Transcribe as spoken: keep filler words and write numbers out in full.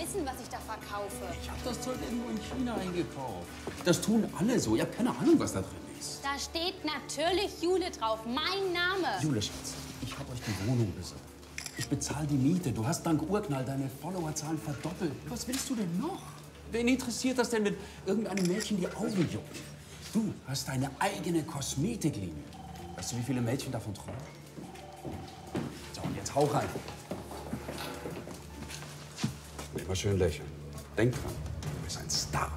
wissen, was ich da verkaufe. Ich habe das Zeug irgendwo in China eingekauft. Das tun alle so. Ich habe keine Ahnung, was da drin ist. Da steht natürlich Jule drauf, mein Name. Jule, Schatz, ich habe euch die Wohnung besorgt. Ich bezahle die Miete. Du hast dank Urknall deine Followerzahlen verdoppelt. Was willst du denn noch? Wen interessiert das denn, wenn irgendeinem Mädchen die Augen jucken? Du hast deine eigene Kosmetiklinie. Weißt du, wie viele Mädchen davon träumen? So, und jetzt hau rein. Immer schön lächeln. Denk dran, du bist ein Star.